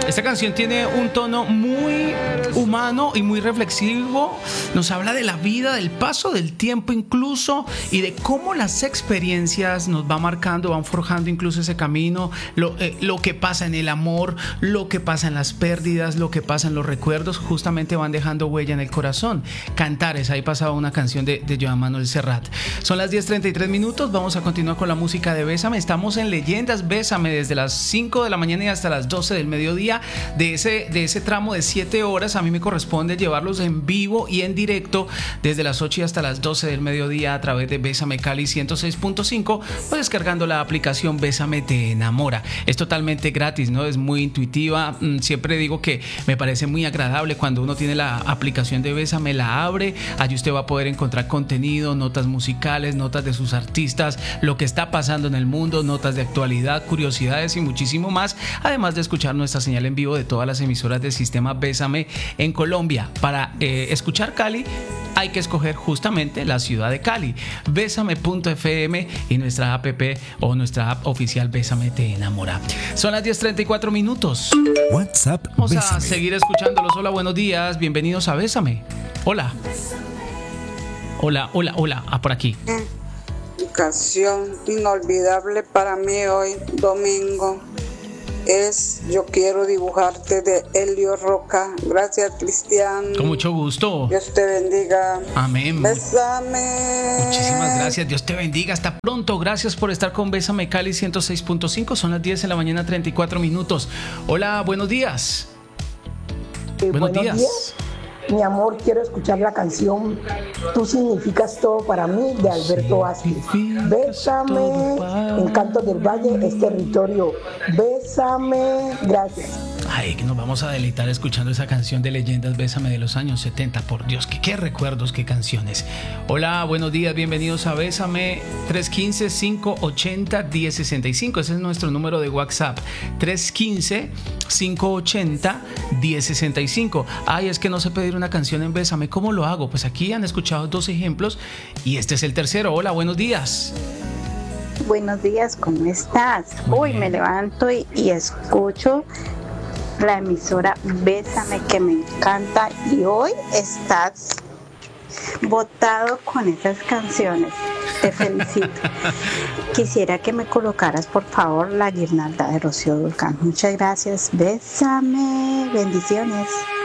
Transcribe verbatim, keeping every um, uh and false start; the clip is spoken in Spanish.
Esta canción tiene un tono muy humano y muy reflexivo. Nos habla de la vida, del paso del tiempo incluso, y de cómo las experiencias nos van marcando, van forjando incluso ese camino, lo, eh, lo que pasa en el amor, lo que pasa en las pérdidas, lo que pasa en los recuerdos, justamente van dejando huella en el corazón. Cantares, ahí pasaba una canción de, de Joan Manuel Serrat. Son las diez treinta y tres minutos, vamos a continuar con la música de Bésame. Estamos en Leyendas Bésame desde las cinco de la mañana y hasta las doce del mediodía. De ese, de ese tramo de siete horas a mí me corresponde llevarlos en vivo y en directo desde las ocho y hasta las doce del mediodía a través de Bésame Cali ciento seis punto cinco o descargando la aplicación Bésame Te Enamora. Es totalmente gratis, ¿no? Es muy intuitiva. Siempre digo que me parece muy agradable cuando uno tiene la aplicación de Bésame, la abre, allí usted va a poder encontrar contenido, notas musicales, notas de sus artistas, lo que está pasando en el mundo, notas de actualidad, curiosidades y muchísimo más, además de escuchar nuestra señal en vivo de todas las emisoras del sistema Bésame en Colombia. Para eh, escuchar Cali hay que escoger justamente la ciudad de Cali, bésame punto efe eme y nuestra app o nuestra app oficial Bésame Te Enamora. Son las diez treinta y cuatro minutos. WhatsApp Vamos Bésame. a seguir escuchándolos. Hola, buenos días, bienvenidos a Bésame. Hola. Hola, hola, hola, ah, por aquí. Canción inolvidable para mí hoy, domingo, es Yo Quiero Dibujarte de Elio Roca. Gracias, Cristian. Con mucho gusto. Dios te bendiga. Amén. Bésame. Muchísimas gracias. Dios te bendiga. Hasta pronto. Gracias por estar con Bésame Cali ciento seis punto cinco. Son las diez de la mañana, treinta y cuatro minutos. Hola, buenos días. Eh, buenos, buenos días. días. Mi amor, quiero escuchar la canción Tú significas todo para mí de Alberto Vázquez. Bésame, Encanto del Valle es territorio. Bésame, gracias. Ay, que nos vamos a deleitar escuchando esa canción de Leyendas Bésame de los años setenta. Por Dios, que qué recuerdos, qué canciones. Hola, buenos días, bienvenidos a Bésame. Tres uno cinco, cinco ocho cero, uno cero seis cinco. Ese es nuestro número de WhatsApp. Tres uno cinco, cinco ocho cero, uno cero seis cinco. Ay, es que no sé pedir una canción en Bésame. ¿Cómo lo hago? Pues aquí han escuchado dos ejemplos y este es el tercero. Hola, buenos días. Buenos días, ¿cómo estás? Muy Uy, bien. me levanto y, y escucho la emisora Bésame, que me encanta, y hoy estás botado con esas canciones. Te felicito. Quisiera que me colocaras, por favor, la guirnalda de Rocío Dúrcal. Muchas gracias. Bésame. Bendiciones.